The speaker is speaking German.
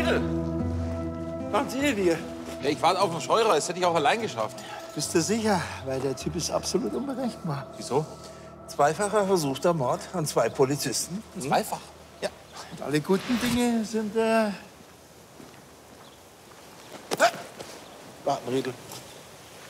Riedel! Waren Sie hier? Ja, ich warte auf den Scheurer, das hätte ich auch allein geschafft. Bist du sicher? Weil der Typ ist absolut unberechenbar. Wieso? Zweifacher versuchter Mord an 2 Polizisten. Zweifach. Ja. Und alle guten Dinge sind, Warten, Riedel.